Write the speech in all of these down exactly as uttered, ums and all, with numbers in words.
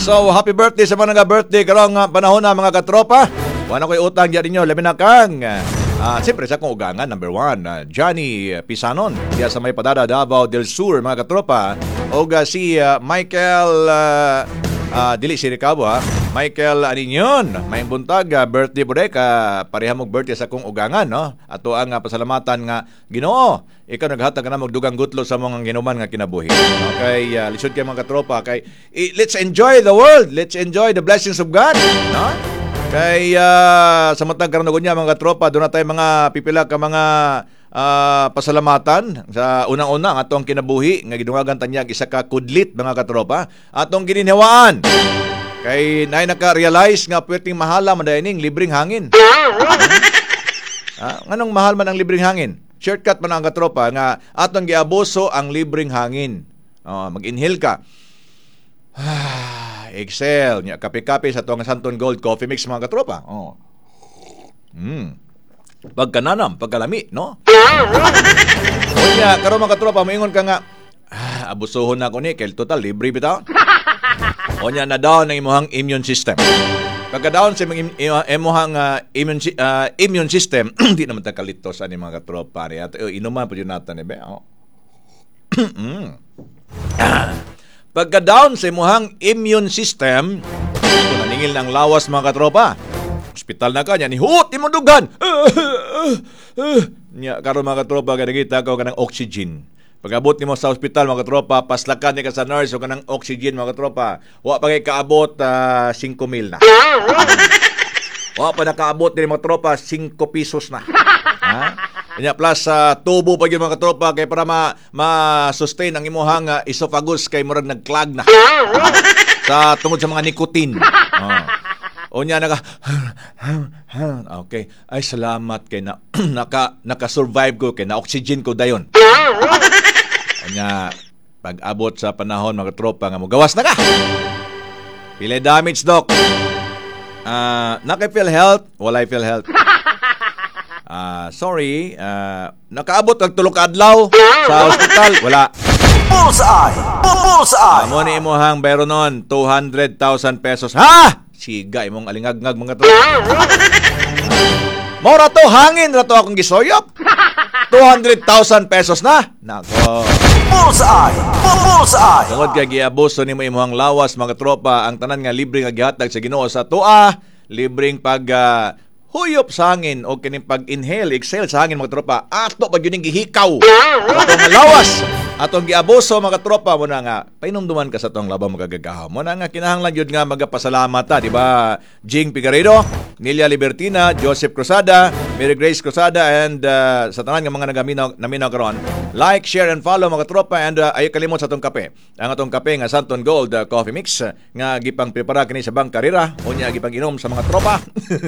So, happy birthday sa mga birthday karong uh, panahon na mga katropa. Wala ko'y utang dyan ninyo, labi na kang uh, siyempre sa kong ugangan, number one, uh, Johnny Pisanon, diya sa may Padada, Davao del Sur, mga katropa. O uh, si uh, Michael uh, uh, dili si Ricardo, ha? Michael Aninyon, may buntag, uh, birthday po dek, uh, pareha mong birthday sa kong ugangan, no? Ato ang uh, pasalamatan nga, Ginoo, ikaw naghatag ka na magdugang gutlo sa mga ginuman nga kinabuhi. Okay, uh, lisod kayo mga katropa, kay i- let's enjoy the world, let's enjoy the blessings of God, no? Kay uh, sa matang karon niya mga katropa, doon na tayo mga pipila ka mga uh, pasalamatan sa unang-una nga atong kinabuhi nga gidungagan tanyag isa ka kudlit mga katropa, atong gininhawaan. Kay nay naka-realize nga pwedeng mahala man dayon libreng hangin. Ah, nganong mahal man ang libreng hangin? Shortcut man ang katropa nga atong giabuso ang libreng hangin. Oh, mag-inhale ka. Ah, Excel nya kape-kape sa tuwang Santon Gold Coffee Mix mga katropa. Oh. Mm. Pagkananam, pagkalami, no? Kunya karon mga katropa, moingon ka nga, ah, abusohon na ko ni kay total libre bitaw. Onya na down ang imuhang immune system. Pagka down sa imuhang uh, immune uh, immune system, di naman ta kalito sa ni mga katropa ni at uh, inuman pa yun natin eh be. Oh. Pagka down sa imuhang immune system, ito naningil ng lawas mga katropa. Hospital na ka niya, nihut, imong dugan. Nya karon mga katropa kadagita ka kanang oxygen. Pag-abot nimo sa ospital mga katropa, paslakan ni ka sa nurse o kanang oxygen mga katropa. Wa pa kay kaabot uh, five mil na. Wa pa nakaabot ni mga katropa five pesos na. Ha? Kanya plus uh, tubo pa yung mga katropa kay para ma ma-sustain ang imuhang uh, esophagus kay murag nagclog na. Uh, sa tungod sa mga nicotine. Uh. O niya naka okay. Ay salamat kay na naka naka-survive ko kay na oxygen ko dayon. Kanya, pag-abot sa panahon, mga tropa, nga mo gawas na ka. Pila damage, Doc. Uh, naka-feel health, walay feel health. Uh, sorry, uh, nakaabot ang tulog adlaw sa hospital, wala. Bullseye! Bullseye! Amo ni imuhang bayro nun, two hundred thousand pesos. Ha? Siga, imong alingag-ngag, mga tropa. Mora to, hangin, rato akong gisoyop. two hundred thousand pesos na. Nako. Bullseye! Bullseye! Tungod kay giabuso nimo imong lawas mga tropa, ang tanan nga libre nga gihatag sa Ginoo sa tua, libreng pag uh, huyop sa hangin o kining pag-inhale, exhale sa hangin mga tropa. Ato pag yun gihikaw. Ato nga lawas. Atong giabuso mga tropa mo na nga painumduman ka sa tong labang magagagahaw. Mo na nga kinahanglan jud nga magapasalamat ta, di ba? Jing Pigaredo, Nelia Libertina, Joseph Cruzada, Mary Grace Cruzada, and uh, sa tanan nga mga nagaminaw naminaw karon. Like, share and follow mga tropa, and uh, ay kalimot sa atong kape. Ang atong kape nga Santon Gold uh, Coffee Mix uh, nga gipang prepara kini sa bangkarira o nya gipang inom sa mga tropa.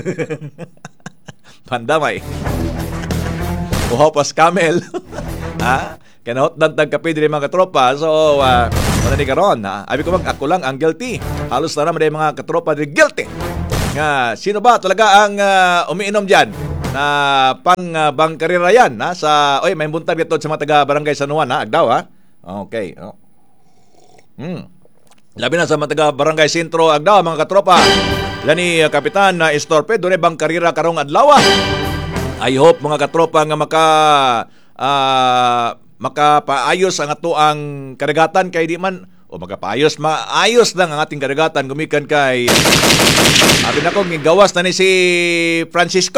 Pandamay. Uhaw pas camel. Ha? Kanahot nantag kape diri mga katropa. So, uh, wala ni karon. Ha? Abi ko mag ako lang ang guilty. Halos na naman mga katropa diri guilty. Nga, sino ba talaga ang uh, umiinom diyan na pang uh, bangkarira yan? Ha? Sa, oy, may buntag dito sa mga taga Barangay San Juan, ha? Agdaw, ha? Okay. Oh. Hmm. Labi na sa mga taga Barangay Sentro, Agdaw, mga katropa. Lani uh, Kapitan na uh, Estorpe, doon bangkarira karong adlaw. I hope mga katropa nga maka uh, makapaayos ang ato ang karagatan kay di man o makapaayos maayos lang ang ating karagatan gumikan kay abi na ko gigawas na ni si Francisco.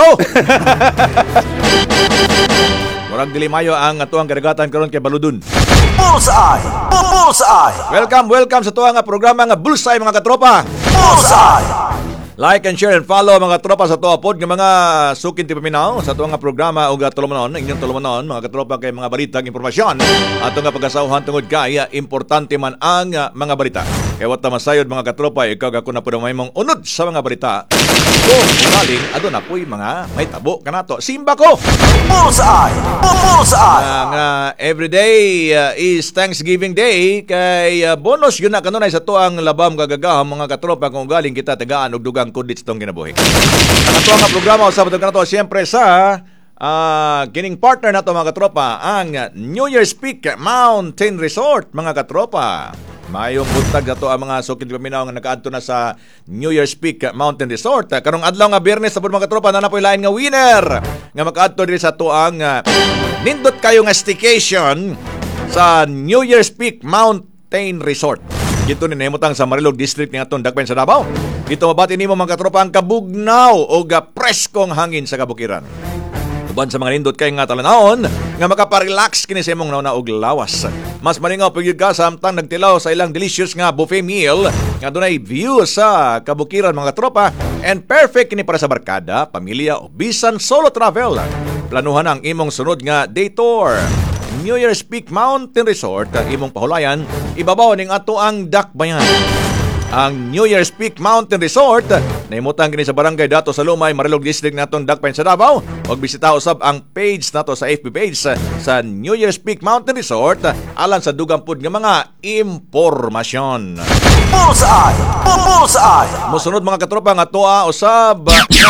Murag dili mayo ang ato ang karagatan karon kay Baludon. Bullseye! Bullseye! Welcome, welcome sa tuwa nga programa nga Bullseye mga katropa. Bullseye! Like and share and follow mga tropa sa tuwa pod nga mga sukin ti paminaw sa tuwa nga programa ug tulumanon inyong tulumanon mga katropa kay mga balita ug impormasyon ato nga pagasahuhan tungod kay importante man ang uh, mga balita. Kay wat masayod mga katropa ikaw ako na pud may mong unod sa mga balita. Kung ugaling aduna poy mga may tabo kanato. Simba ko. Bullseye! Bullseye! Ang uh, everyday uh, is Thanksgiving Day kay uh, bonus yun na kanunay sa tuang labam gagagahom mga katropa kung ugaling kita tagaan og dugang kudit itong kinabuhi. Ang ato nga programa usab ito kanato siyempre sa uh, kining partner nato mga katropa ang New Year's Peak Mountain Resort mga katropa. Mayong buntag na to ang mga sukid paminaw nga nakaadto na sa New Year's Peak Mountain Resort. Karong adlaw nga Biyernes sa mga katropa na napoy lain nga winner nga makaadto diri sa tuang uh, nindot kayo nga staycation sa New Year's Peak Mountain Resort. Dito ni nahimutang sa Marilog District ni atong Dagpen sa Davao. Dito mabati nimo mga katropa ang kabugnaw o ga preskong hangin sa kabukiran. Uban sa mga nindot kay nga talanawon nga makaparelax kini sa imong nauna og lawas. Mas malingaw pagyud ka samtang nagtilaw sa ilang delicious nga buffet meal nga dunay view sa kabukiran mga tropa and perfect kini para sa barkada, pamilya o bisan solo travel. Planuhan ang imong sunod nga day tour. New Year's Peak Mountain Resort imong pahulayan ibabaw ning ato ang dakbayan. Ang New Year's Peak Mountain Resort nahimutang kini sa Barangay Dato sa Lumay, Marilog District natong Dakpan sa Davao. Og bisita usab ang page nato sa F B page sa New Year's Peak Mountain Resort alang sa dugang pud nga mga impormasyon. Bullseye! Bullseye! Musunod mga katropa nga toa usab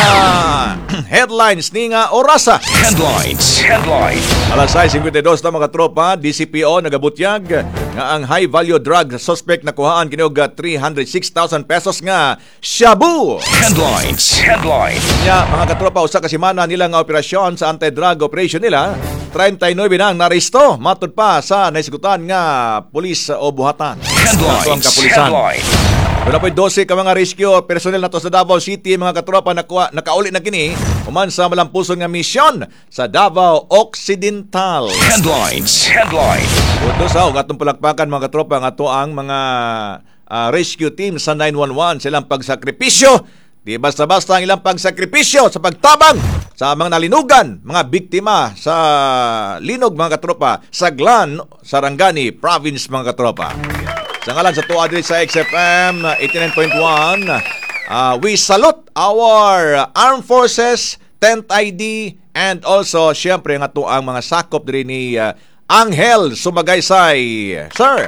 na headlines ni nga orasa. Headlines. Headlines. Alas sais fifty-two na mga tropa, D C P O nagabutyag nga ang high value drug suspect nakuhaan kini og three hundred six thousand pesos nga shabu. Headlines. Headlines. Nya mga katropa usa ka semana nila nga operasyon sa anti-drug operation nila, thirty-nine na ang naresto matud pa sa naisigutan nga pulis o buhatan. Headlines. Headlines. Wala po'y twelve ka mga rescue personnel nato sa Davao City mga katropa nakuha, nakauli na kini human sa malampuson nga misyon sa Davao Occidental. Headlines. Headlines. Uto sa og atong palakpakan mga katropa nga ato ang mga uh, rescue team sa nine one one silang pagsakripisyo. Di basta-basta ang ilang pagsakripisyo sa pagtabang sa mga nalinugan, mga biktima sa linog mga katropa sa Glan, Sarangani Province mga katropa. Sa ngalan sa tuwa dito sa X F M eighty-nine point one, uh, we salute our armed forces, tenth I D, and also syempre nga to ang mga sakop diri ni uh, Angel Sumagaysay. Sir,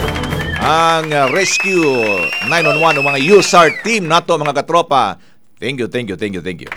ang uh, Rescue nine one one o mga U S A R team nato mga katropa. Thank you, thank you, thank you, thank you.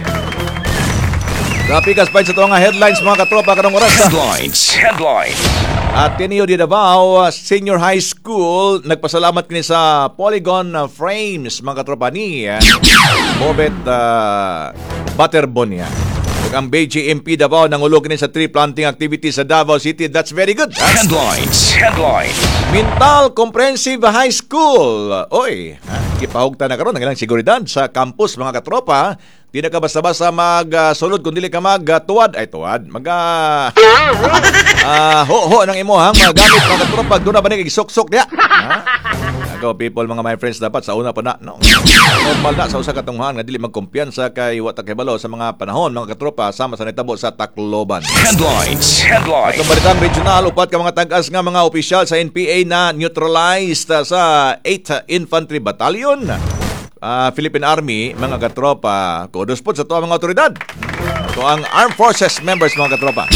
Kapikas pa sa to nga headlines mga katropa karong oras. Headlines. Headlines. At Ateneo de Davao Senior High School nagpasalamat kini sa Polygon Frames mga katropa ni uh, Bobet uh, Butterbonia. Ang B J M P Davao nangulog kini sa tree planting activity sa Davao City. That's very good. Ha? Headlines. Headlines. Mintal Comprehensive High School. Oy, ha? Gipahugta na karon ang ilang seguridad sa campus mga katropa. Di na ka basta-basta mag-sulod uh, kung dili ka mag-tuwad. Ay, tuwad. Mag- uh, uh, ho-ho ng imuhang mga gamit mga katropa. Doon na ba nag-igsok-sok niya? Ha? Ako, people, mga my friends, dapat sa una pa na. No? Normal na sa usa katunghan nga dili magkumpiyansa kay wa ta kay balo sa mga panahon mga katropa sama sa nitabo sa Tacloban. Headlines. Headlines. Atong balitang regional, upat ka mga tag-as nga mga opisyal sa N P A na neutralized uh, sa eighth Infantry Battalion. Uh, Philippine Army, mga katropa, kudos po sa ito mga otoridad. Ito ang Armed Forces members, mga katropa.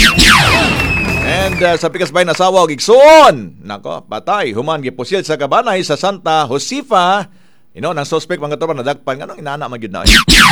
And uh, sa pikas bay nasawa og igsoon. Nako, patay, human gipusil sa kabanay sa Santa Josefa. You know, nang suspect mga katropa nadagpan. Anong inana magyud na?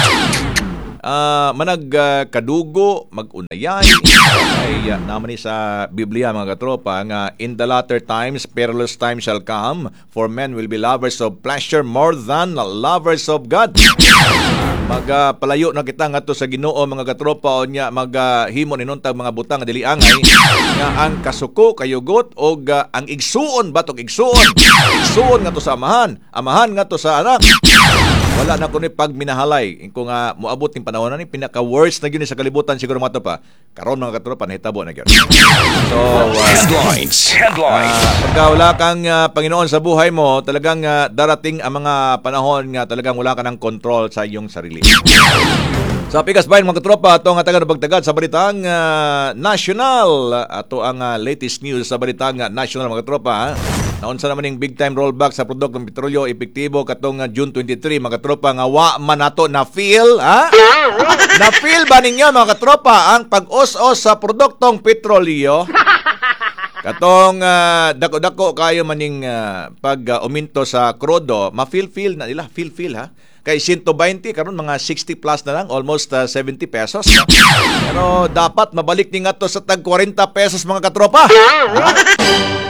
Uh, manag uh, kadugo, mag-unayay ay uh, naman ni sa Biblia mga katropa nga in the latter times perilous times shall come for men will be lovers of pleasure more than lovers of God. Magpalayo uh, na kita ngadto sa Ginoo mga katropa o nya maghimo uh, ninuntag mga butang nga dili angay nga ang kasuko kayugot og uh, ang igsuon batok igsuon igsuon ngadto sa amahan amahan ngadto sa anak. Wala na ko ni pagminahalay kung uh, moabot ning panahon na ni pinaka-worst na gyud sa kalibutan siguro mato pa. Karon mga katropa nahitabo na gyud. So, uh, headlines. Headlines. Uh, pagka wala kang uh, Panginoon sa buhay mo, talagang uh, darating ang mga panahon nga talagang wala ka ng control sa iyong sarili. Sa pikas bayan mga katropa, ato nga taga nabagtagad sa balitang uh, national. Ato ang uh, latest news sa balitang uh, national mga katropa. Ha? Naunsa naman yung big time rollback sa produktong petrolyo epektibo katong uh, June twenty-three mga katropa nga wa man nato na feel, ha? Na feel ba ninyo mga katropa ang pag-us-us sa produktong petrolyo? Katong uh, dako-dako kayo maning uh, pag uh, uminto sa krudo, ma-feel-feel na nila, feel-feel ha. Kay one twenty karon mga sixty plus na lang, almost uh, seventy pesos. No? Pero dapat mabalik ni nga to sa tag forty pesos mga katropa. Ha?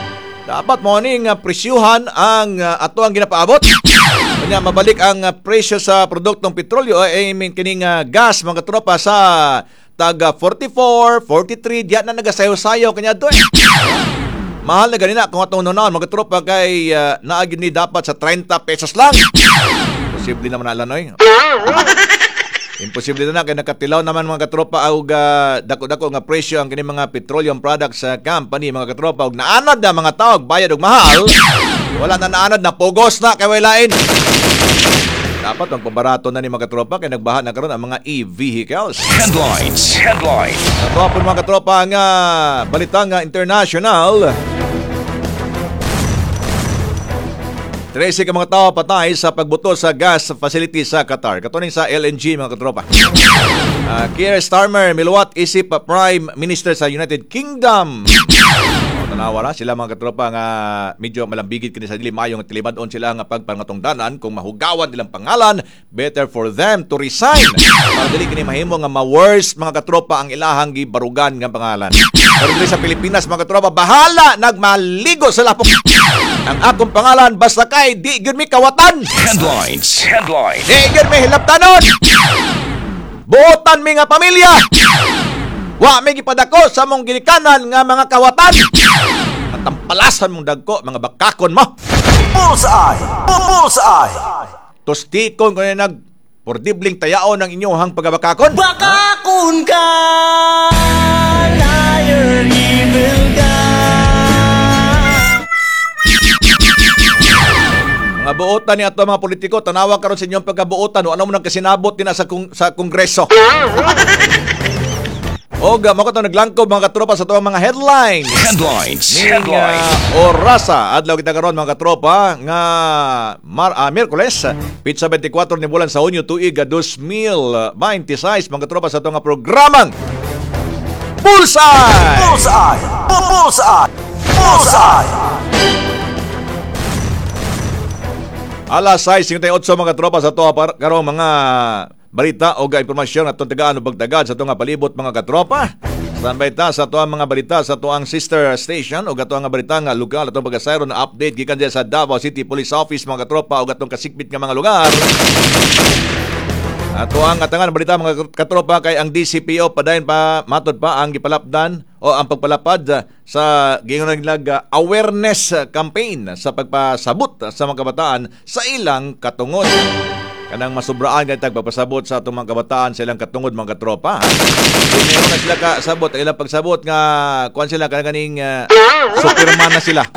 Dapat morning uh, presyuhan ang uh, ato ang ginapaabot. Kanya mabalik ang uh, presyo sa produktong petrolyo ay uh, kining uh, gas mga tropa sa taga forty-four, forty-three diyan na nagasayo-sayo kanya to eh. Mahal na ganina kung atong noon mga tropa kay uh, naagi ni dapat sa thirty pesos lang. Posible naman na lanoy. Imposible na na kay nakatilaw naman mga katropa og uh, dako-dako nga presyo ang kini mga petroleum products sa company mga katropa og naanad na mga tao bayad og mahal. Wala na naanad na pugos na kay way lain. Dapat ang pabarato na ni mga katropa kay nagbaha na karon ang mga e-vehicles. Headlines. Headlines. Sa po mga katropa nga balita nga international. trese ka mga tao patay sa pagbuto sa gas facility sa Qatar. Katuning sa L N G mga katropa. Uh, Keir Starmer miluwat isip uh, Prime Minister sa United Kingdom. O, tanawa na sila mga katropa nga medyo malambigit kini sa dili mayo nga tilibadon sila nga pagpangatungdanan kung mahugawan nilang pangalan, better for them to resign. Para dili kini mahimo nga ma-worst mga katropa ang ilahang gibarugan nga pangalan. Pero dili sa Pilipinas mga katropa bahala nagmaligo sa lapok. Ang akong pangalan basta kay di gyud mi kawatan. Headlines. Headlines. Di gyud mi hilabtanon. Buotan mi nga pamilya. Wa mi gipadako sa mong ginikanan nga mga kawatan. At tampalasan mong dagko mga bakakon mo. Bullseye! Bullseye! Tostikon ko na nag pordibling tayaon ng inyong pagabakakon. Bakakun ka, liar, evil ka. Mga buotan ni ato mga politiko, tanawa karon sa inyong pagkabuotan o ano mo nang kasinabot din sa kong, sa kongreso. O ga mako to naglangkob mga katropa sa tuwang mga headlines. Headlines. Ning Headlines. uh, orasa adlaw kita karon mga katropa nga Mar uh, Miyerkules pitsa twenty-four ni bulan sa Hunyo tuig twenty twenty-six mga katropa sa tuwang programang Bullseye. Bullseye! Bullseye! Bullseye! Alas sais fifty-eight mga tropa sa toa par karong mga balita o ga impormasyon at tagaan o pagtagad sa tuang palibot mga katropa. Standby ta sa tuang mga balita sa tuang sister station o gato nga balita nga lugar atong pagasayro na update gikan diya sa Davao City Police Office mga katropa o gatong kasikbit nga mga lugar. Ato ang atangan balita mga katropa kay ang D C P O padayon pa matod pa ang gipalapdan o ang pagpalapad sa gingon naglag awareness campaign sa pagpasabot sa mga kabataan sa ilang katungod. Kanang masubraan kay tag pagpasabot sa atong mga kabataan sa ilang katungod mga katropa. Hindi na sila kasabot ang ilang pagsabot nga kuan sila kananing uh, superman na sila.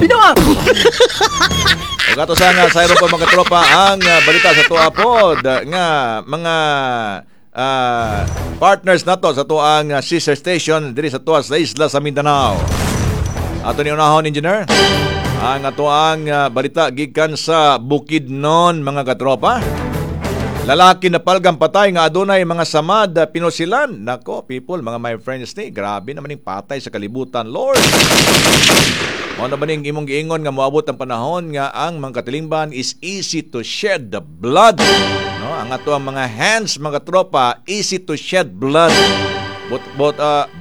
O gato sa nga sa pa mga tropa ang uh, balita sa tuwa pod uh, nga mga uh, partners nato sa tuang uh, sister station diri sa tuwa sa isla sa Mindanao. Ato ni unahon engineer ang atuang uh, balita gikan sa Bukidnon mga katropa. Lalaki na palgang patay nga adunay mga samad uh, pinusilan. Nako people, mga my friends ni, grabe naman yung patay sa kalibutan, Lord. Ano ba ning imong giingon nga moabot ang panahon nga ang mga katilingban is easy to shed the blood. No, ang ato ang mga hands mga tropa easy to shed blood. But but uh,